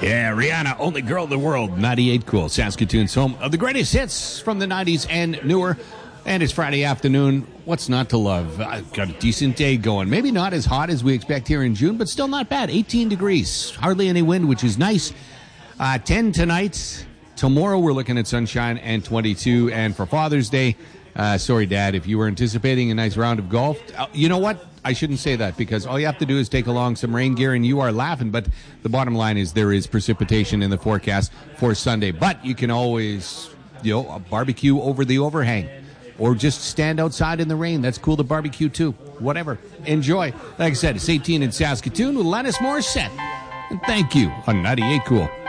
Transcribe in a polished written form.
Yeah, Rihanna, only girl in the world, 98 Cool. Saskatoon's home of the greatest hits from the 90s and newer. And it's Friday afternoon. What's not to love? I've got a decent day going. Maybe not as hot as we expect here in June, but still not bad. 18 degrees. Hardly any wind, which is nice. 10 tonight. Tomorrow we're looking at sunshine and 22. And for Father's Day, sorry, Dad, if you were anticipating a nice round of golf, you know what? I shouldn't say that because all you have to do is take along some rain gear and you are laughing. But the bottom line is there is precipitation in the forecast for Sunday. But you can always, barbecue over the overhang or just stand outside in the rain. That's cool to barbecue too. Whatever. Enjoy. Like I said, it's 18 in Saskatoon with Alanis Morissette. And thank you on 98 Cool.